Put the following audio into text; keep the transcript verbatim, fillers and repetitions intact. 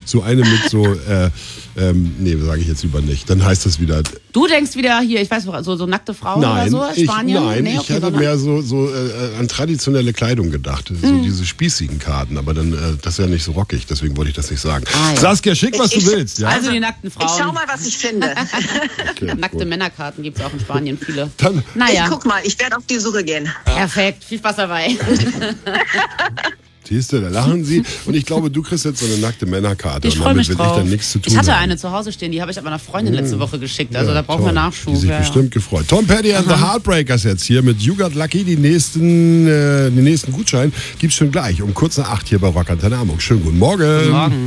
so eine mit so, äh, ähm, nee, sage ich jetzt lieber nicht. Dann heißt das wieder... Du denkst wieder hier, ich weiß so, so nackte Frauen nein, oder so, ich, Spanien? Nein, nee, ich okay, hatte mehr so, so äh, an traditionelle Kleidung gedacht. So mhm. diese spießigen Karten, aber dann, äh, das ist ja nicht so rockig, deswegen wollte ich das nicht sagen. Ah, ja. Saskia, schick, was ich, du willst. Ja? Also die nackten Frauen. Ich schau mal, was ich finde. Okay, Nackte gut. Männerkarten gibt es auch in Spanien viele. Dann, naja. Ich guck mal, ich werde auf die Suche gehen. Perfekt, viel Spaß dabei. siehst du, da lachen sie. Und ich glaube, du kriegst jetzt so eine nackte Männerkarte. Ich und freue damit mich will drauf. ich dann nichts zu tun Ich hatte haben. eine zu Hause stehen, die habe ich aber einer Freundin letzte Woche geschickt. Also Ja, da brauchen toll. wir Nachschub. Die sich ja. bestimmt gefreut. Tom Petty and the Heartbreakers jetzt hier mit You Got Lucky. Die nächsten, äh, den nächsten Gutschein gibt's schon gleich um kurz nach acht hier bei Rock Antenne Hamburg. Schönen guten Morgen. Guten Morgen.